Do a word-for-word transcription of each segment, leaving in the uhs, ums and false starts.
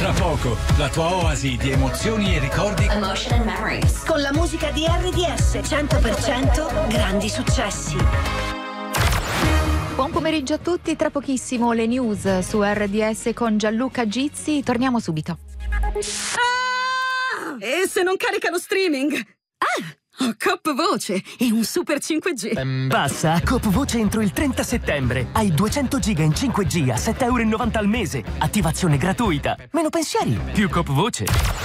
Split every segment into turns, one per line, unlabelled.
Tra poco, la tua oasi di emozioni e ricordi.
Emotion and Memories.
Con la musica di R D S cento per cento grandi successi.
Buon pomeriggio a tutti, tra pochissimo le news su R D S con Gianluca Gizzi, torniamo subito.
Ah! E se non caricano streaming? Ah! Ho Coop Voce e un super cinque G.
Um, passa a Coop Voce entro il trenta settembre. Hai duecento giga in cinque G a sette virgola novanta euro al mese. Attivazione gratuita. Meno pensieri, più Coop Voce.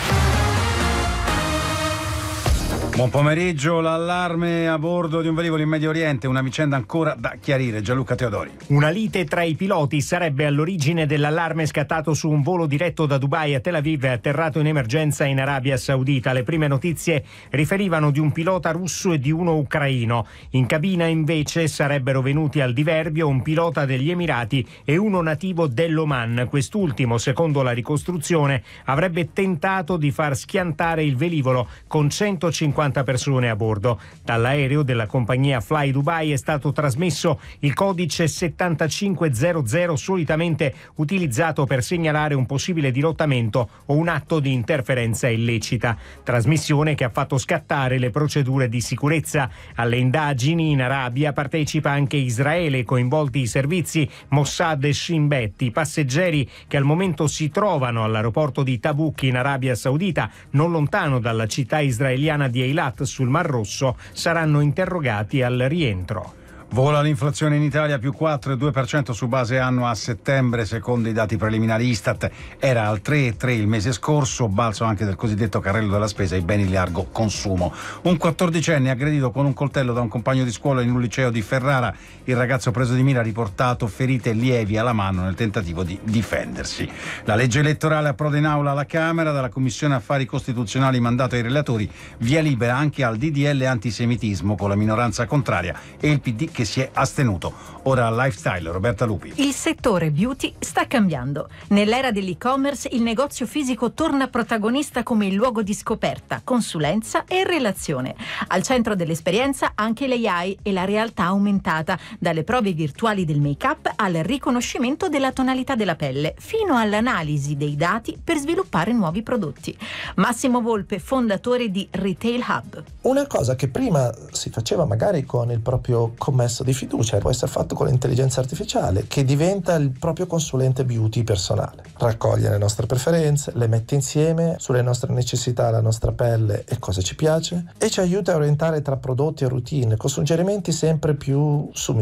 Buon pomeriggio, l'allarme a bordo di un velivolo in Medio Oriente, una vicenda ancora da chiarire. Gianluca Teodori.
Una lite tra i piloti sarebbe all'origine dell'allarme scattato su un volo diretto da Dubai a Tel Aviv e atterrato in emergenza in Arabia Saudita. Le prime notizie riferivano di un pilota russo e di uno ucraino. In cabina invece sarebbero venuti al diverbio un pilota degli Emirati e uno nativo dell'Oman. Quest'ultimo, secondo la ricostruzione, avrebbe tentato di far schiantare il velivolo con centocinquanta persone a bordo. Dall'aereo della compagnia Fly Dubai è stato trasmesso il codice settantacinquecento, solitamente utilizzato per segnalare un possibile dirottamento o un atto di interferenza illecita. Trasmissione che ha fatto scattare le procedure di sicurezza. Alle indagini in Arabia partecipa anche Israele, coinvolti i servizi Mossad e Shin Bet. I passeggeri che al momento si trovano all'aeroporto di Tabuk in Arabia Saudita, non lontano dalla città israeliana di Eilat sul Mar Rosso, saranno interrogati al rientro.
Vola l'inflazione in Italia, più quattro virgola due per cento su base annua a settembre, secondo i dati preliminari Istat. Era al tre virgola tre il mese scorso, balzo anche del cosiddetto carrello della spesa, i beni di largo consumo. Un quattordicenne aggredito con un coltello da un compagno di scuola in un liceo di Ferrara. Il ragazzo preso di mira ha riportato ferite lievi alla mano nel tentativo di difendersi. La legge elettorale approda in aula alla Camera, dalla Commissione Affari Costituzionali mandato ai relatori, via libera anche al D D L antisemitismo con la minoranza contraria e il P D che si è astenuto. Ora al Lifestyle, Roberta Lupi.
Il settore beauty sta cambiando. Nell'era dell'e-commerce il negozio fisico torna protagonista come il luogo di scoperta, consulenza e relazione. Al centro dell'esperienza anche l'A I e la realtà aumentata, dalle prove virtuali del make-up al riconoscimento della tonalità della pelle, fino all'analisi dei dati per sviluppare nuovi prodotti. Massimo Volpe, fondatore di Retail Hub.
Una cosa che prima si faceva magari con il proprio commesso di fiducia può essere fatto con l'intelligenza artificiale, che diventa il proprio consulente beauty personale. Raccoglie le nostre preferenze, le mette insieme sulle nostre necessità, la nostra pelle e cosa ci piace, e ci aiuta a orientare tra prodotti e routine con suggerimenti sempre più su